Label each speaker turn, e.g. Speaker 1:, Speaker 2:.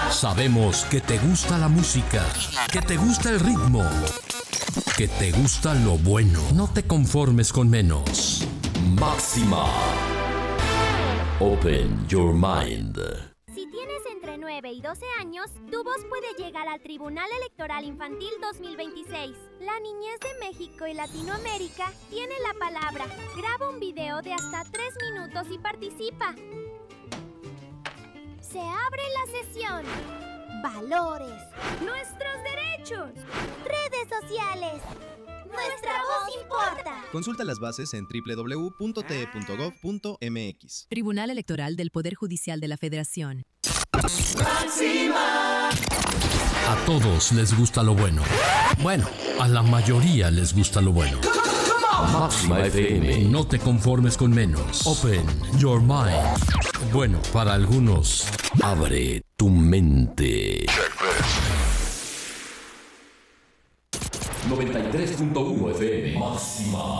Speaker 1: Sabemos que te gusta la música, que te gusta el ritmo, que te gusta lo bueno. No te conformes con menos. Máxima. Open your mind.
Speaker 2: Si tienes entre 9 y 12 años, tu voz puede llegar al Tribunal Electoral Infantil 2026. La niñez de México y Latinoamérica tiene la palabra. Graba un video de hasta 3 minutos y participa. Se abre la sesión. Valores. Nuestros derechos. Redes sociales. Nuestra voz importa.
Speaker 3: Consulta las bases en www.te.gov.mx.
Speaker 4: Tribunal Electoral del Poder Judicial de la Federación.
Speaker 1: ¡Máxima! A todos les gusta lo bueno. Bueno, a la mayoría les gusta lo bueno. Máxima FM. No te conformes con menos. Open your mind. Bueno, para algunos, abre tu mente. 93.1 FM. Máxima.